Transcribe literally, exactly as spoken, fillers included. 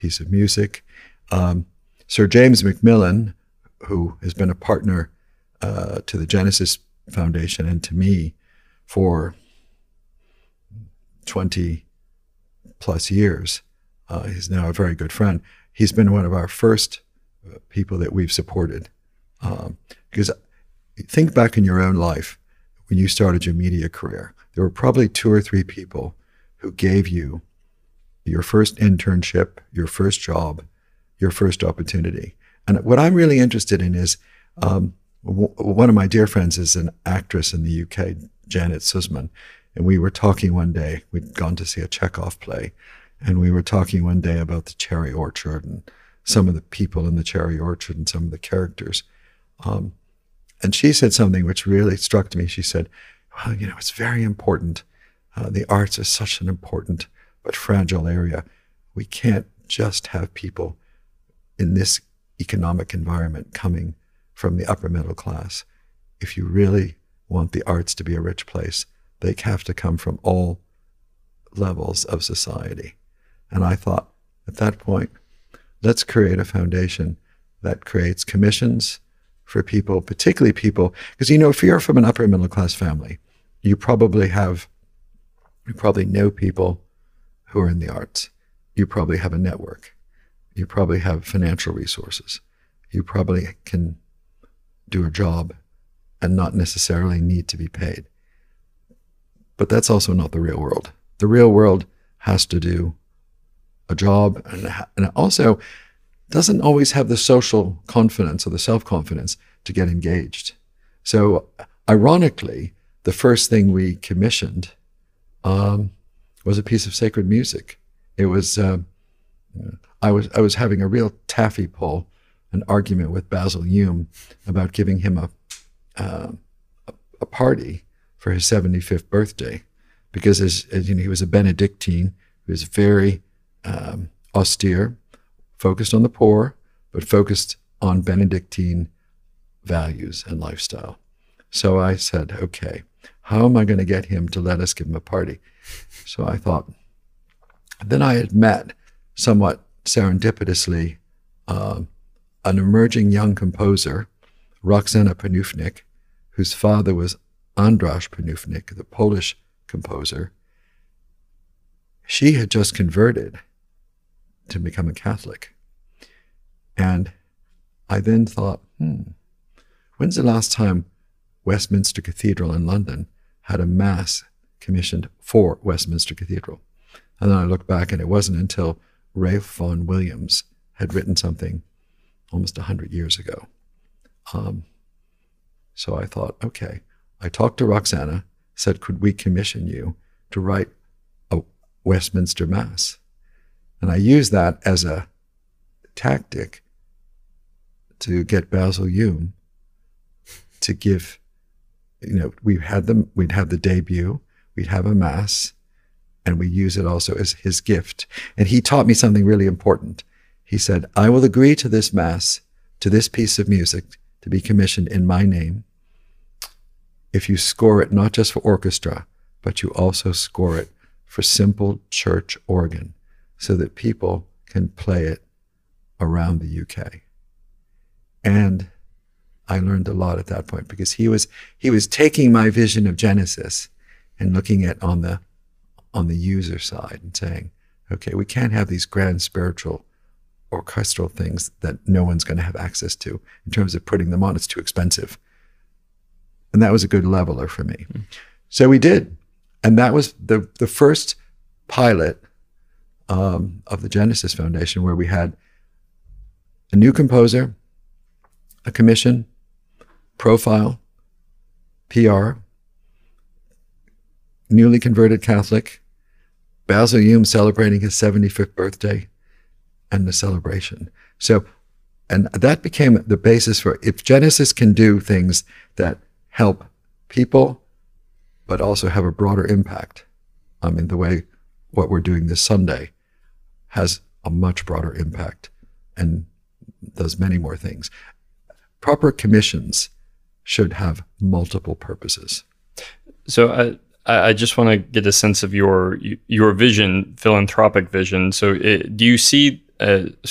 piece of music. Um, Sir James Macmillan, who has been a partner uh, to the Genesis Foundation and to me for twenty plus years, uh, he's now a very good friend. He's been one of our first people that we've supported. Um, because think back in your own life, when you started your media career, there were probably two or three people who gave you your first internship, your first job, your first opportunity. And what I'm really interested in is, um, w- one of my dear friends is an actress in the U K, Janet Sussman. And we were talking one day, we'd gone to see a Chekhov play, and we were talking one day about the cherry orchard and some of the people in the cherry orchard and some of the characters. Um, and she said something which really struck me. She said, well, you know, it's very important. Uh, the arts is such an important but fragile area. We can't just have people in this economic environment coming from the upper middle class. If you really want the arts to be a rich place, they have to come from all levels of society. And I thought, at that point, let's create a foundation that creates commissions for people, particularly people, because, you know, if you're from an upper middle class family, you probably have, you probably know people who are in the arts. You probably have a network. You probably have financial resources. You probably can do a job and not necessarily need to be paid. But that's also not the real world. The real world has to do a job and, and also doesn't always have the social confidence or the self-confidence to get engaged. So ironically, the first thing we commissioned um, was a piece of sacred music. It was, uh, I was I was having a real taffy pull, an argument with Basil Hume about giving him a, uh, a, a party for his seventy-fifth birthday, because as, as you know, he was a Benedictine. He was very um, austere, focused on the poor, but focused on Benedictine values and lifestyle. So I said, okay, how am I going to get him to let us give him a party? So I thought, then I had met somewhat serendipitously uh, an emerging young composer, Roxana Panufnik, whose father was Andras Panufnik, the Polish composer. She had just converted to become a Catholic. And I then thought, hmm, when's the last time Westminster Cathedral in London had a mass commissioned for Westminster Cathedral? And then I looked back, and it wasn't until Ralph Vaughan Williams had written something almost one hundred years ago. Um, so I thought, okay. I talked to Roxana, said, could we commission you to write a Westminster Mass? And I used that as a tactic to get Basil Hume to give, you know, we had them, we'd have the debut, we'd have a Mass, and we use it also as his gift. And he taught me something really important. He said, I will agree to this Mass, to this piece of music, to be commissioned in my name, if you score it not just for orchestra, but you also score it for simple church organ, so that people can play it around the U K. And I learned a lot at that point, because he was he was taking my vision of Genesis and looking at on the on the user side and saying, okay, we can't have these grand spiritual orchestral things that no one's going to have access to in terms of putting them on. It's too expensive. And that was a good leveler for me. Mm. So we did. And that was the, the first pilot um, of the Genesis Foundation, where we had a new composer, a commission, profile, P R, newly converted Catholic, Basil Hume celebrating his seventy-fifth birthday, and the celebration. So, and that became the basis for, if Genesis can do things that help people, but also have a broader impact. I mean, the way what we're doing this Sunday has a much broader impact and does many more things. Proper commissions should have multiple purposes. So I, I just want to get a sense of your your vision, philanthropic vision. So it, do you see uh,